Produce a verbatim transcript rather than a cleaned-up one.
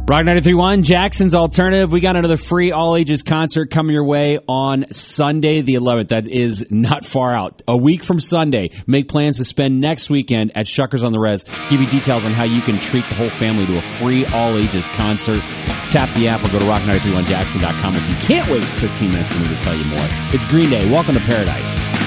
Rock ninety-three point one, Jackson's Alternative. We got another free all-ages concert coming your way on Sunday the eleventh. That is not far out. A week from Sunday. Make plans to spend next weekend at Shuckers on the Res. Give you details on how you can treat the whole family to a free all-ages concert. Tap the app or go to rock nine three one jackson dot com if you can't wait fifteen minutes for me to tell you more. It's Green Day. Welcome to Paradise.